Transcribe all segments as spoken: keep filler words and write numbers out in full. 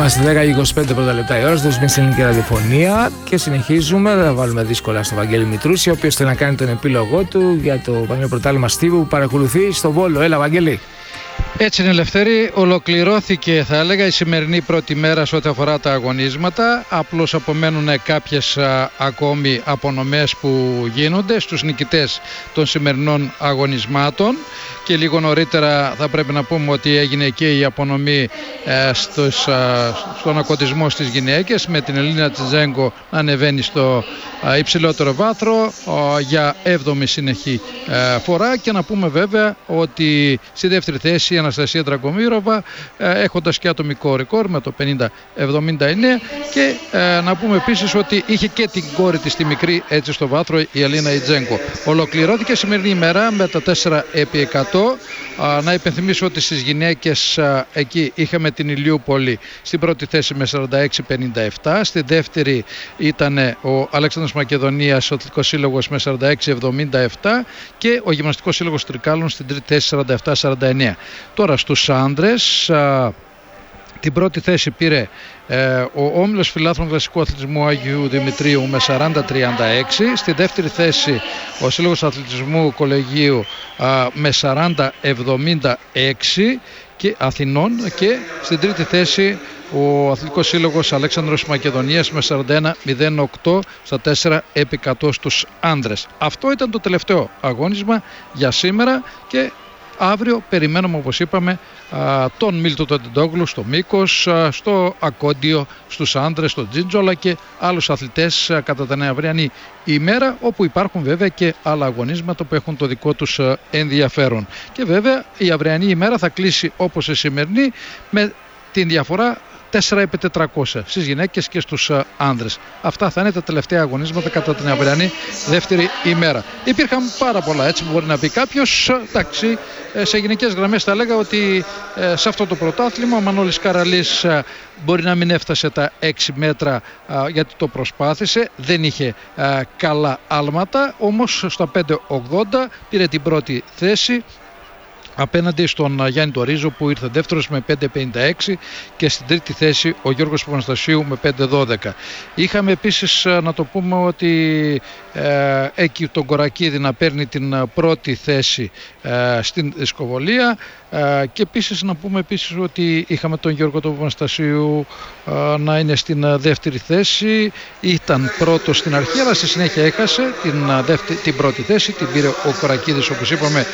Είμαστε δέκα και είκοσι πέντε πρώτα λεπτά η ώρα στο στην ελληνική ραδιοφωνία και συνεχίζουμε. Δεν θα βάλουμε δύσκολα στον Βαγγέλη Μητρούση, ο οποίος θέλει να κάνει τον επίλογό του για το Παγκόσμιο Πρωτάθλημα Στίβου που παρακολουθεί στο Βόλο. Έλα, Βαγγέλη. Έτσι είναι, Ελευθέρη. Ολοκληρώθηκε, θα έλεγα, η σημερινή πρώτη μέρα σε ό,τι αφορά τα αγωνίσματα. Απλώς απομένουν κάποιες α, ακόμη απονομές που γίνονται στους νικητές των σημερινών αγωνισμάτων. Και λίγο νωρίτερα θα πρέπει να πούμε ότι έγινε και η απονομή ε, στους, α, στον ακωτισμό στις γυναίκες, με την Ελίνα Τσιτζέγκο να ανεβαίνει στο α, υψηλότερο βάθρο α, για έβδομη συνεχή α, φορά. Και να πούμε βέβαια ότι στη δεύτερη θέση η Αναστασία Δρακομύροβα, ε, έχοντας και ατομικό ρεκόρ με το πενήντα εβδομήντα εννέα. Και ε, να πούμε επίσης ότι είχε και την κόρη της τη μικρή έτσι στο βάθρο, η Ελίνα Ιτζέγκο. Ολοκληρώθηκε σημερινή ημέρα με τα τέσσερα επί εκατό. Α, να υπενθυμίσω ότι στις γυναίκες α, εκεί είχαμε την Ηλιούπολη στην πρώτη θέση με σαράντα έξι πενήντα επτά. Στη δεύτερη ήταν ο Αλέξανδρος Μακεδονίας, ο Αθλητικός Σύλλογος, με σαράντα έξι εβδομήντα επτά και ο Γυμναστικός Σύλλογος Τρικάλων στην τρίτη θέση σαράντα επτά σαράντα εννέα. Τώρα στους άντρες, α, την πρώτη θέση πήρε ε, ο Όμιλος Φιλάθλων Κλασικού Αθλητισμού Αγίου Δημητρίου με σαράντα τριάντα έξι. Στη δεύτερη θέση ο Σύλλογος Αθλητισμού Κολεγίου α, με σαράντα εβδομήντα έξι και Αθηνών. Και στην τρίτη θέση ο Αθλητικός Σύλλογος Αλέξανδρος Μακεδονίας με σαράντα ένα μηδέν οκτώ στα τέσσερα επί εκατό στους άντρες. Αυτό ήταν το τελευταίο αγώνισμα για σήμερα και αύριο περιμένουμε, όπως είπαμε, τον Μίλτο τον Τεντόγλου στο μήκος, στο ακόντιο στους άντρες, στο τζίντζο, αλλά και άλλους αθλητές κατά την αυριανή ημέρα, όπου υπάρχουν βέβαια και άλλα αγωνίσματα που έχουν το δικό τους ενδιαφέρον. Και βέβαια η αυριανή ημέρα θα κλείσει όπως η σημερινή με την διαφορά τέσσερα επί τετρακόσια στις γυναίκες και στους άνδρες. Αυτά θα είναι τα τελευταία αγωνίσματα κατά την αυριανή δεύτερη ημέρα. Υπήρχαν πάρα πολλά, έτσι μπορεί να πει κάποιος. Εντάξει, σε γενικές γραμμές θα έλεγα ότι σε αυτό το πρωτάθλημα ο Μανώλης Καραλής μπορεί να μην έφτασε τα έξι μέτρα γιατί το προσπάθησε, δεν είχε καλά άλματα, όμως στα πέντε ογδόντα πήρε την πρώτη θέση απέναντι στον Γιάννη Τορίζο που ήρθε δεύτερος με πέντε πενήντα έξι και στην τρίτη θέση ο Γιώργος Παπαναστασίου με πέντε δώδεκα. Είχαμε επίσης να το πούμε ότι ε, εκεί τον Κορακίδη να παίρνει την πρώτη θέση ε, στην δισκοβολία ε, και επίσης να πούμε επίσης ότι είχαμε τον Γιώργο του Παπαναστασίου ε, να είναι στην δεύτερη θέση. Ήταν πρώτος στην αρχή αλλά στη συνέχεια έχασε την, δεύτερη, την πρώτη θέση, την πήρε ο Κορακίδης, όπως είπαμε,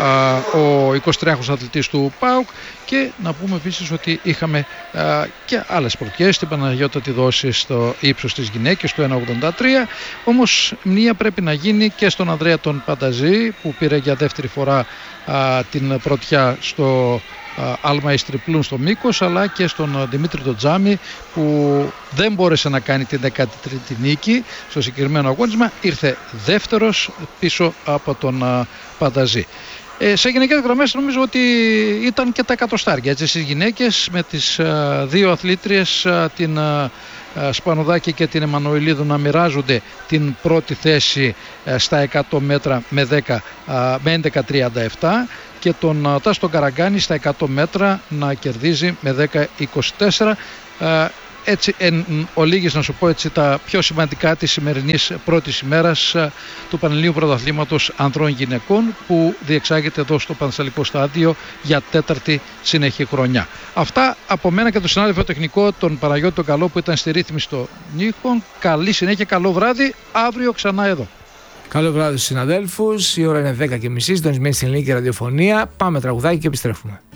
ε, ο ο εικοσιτριάχρονος αθλητής του ΠΑΟΚ. Και να πούμε επίσης ότι είχαμε α, και άλλες πρωτιές, την Παναγιώτα τη δόση στο ύψος της γυναίκες, το ένα ογδόντα τρία. Όμως μία πρέπει να γίνει και στον Ανδρέα τον Πανταζή που πήρε για δεύτερη φορά α, την πρωτιά στο άλμα εις τριπλούν στο μήκος, αλλά και στον Δημήτρη τον Τζάμι που δεν μπόρεσε να κάνει την δέκατη τρίτη νίκη στο συγκεκριμένο αγώνισμα, ήρθε δεύτερος πίσω από τον α, Πανταζή. Ε, σε γενικές γραμμές νομίζω ότι ήταν και τα εκατοστάρια έτσι, στις γυναίκες με τις α, δύο αθλήτριες, α, την α, α, Σπανουδάκη και την Εμμανουηλίδου να μοιράζονται την πρώτη θέση α, στα εκατό μέτρα με, δέκα, α, με έντεκα τριάντα επτά και τον α, Τάσο τον Καραγκάνη στα εκατό μέτρα να κερδίζει με δέκα είκοσι τέσσερα. Α, Έτσι, εν ολίγης να σου πω έτσι τα πιο σημαντικά της σημερινής πρώτης ημέρας α, του Πανελληνίου Πρωταθλήματος Ανδρών Γυναικών που διεξάγεται εδώ στο Πανθεσσαλικό Στάδιο για τέταρτη συνεχή χρονιά. Αυτά από μένα και το συνάδελφο τεχνικό τον Παναγιώτη τον Καλό που ήταν στη ρύθμιση των ήχων. Καλή συνέχεια, καλό βράδυ, αύριο ξανά εδώ. Καλό βράδυ στους συναδέλφους, η ώρα είναι δέκα και μισή, συντονισμένη στην ελληνική ραδιοφωνία. Πάμε τραγουδάκι και επιστρέφουμε.